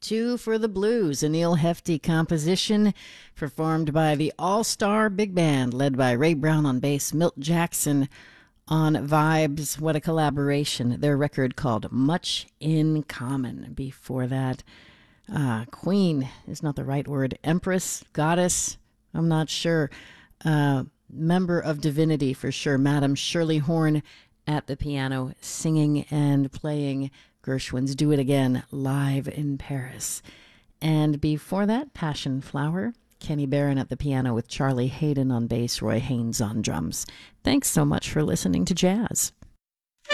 Two for the Blues, a Neil Hefti composition performed by the All-Star Big Band, led by Ray Brown on bass, Milt Jackson on vibes. What a collaboration. Their record called Much in Common. Before that, Queen is not the right word. Empress, goddess, I'm not sure. Member of Divinity for sure. Madam Shirley Horn at the piano, singing and playing Gershwin's Do It Again live in Paris. And before that, Passion Flower, Kenny Barron at the piano with Charlie Hayden on bass, Roy Haynes on drums. Thanks so much for listening to Jazz.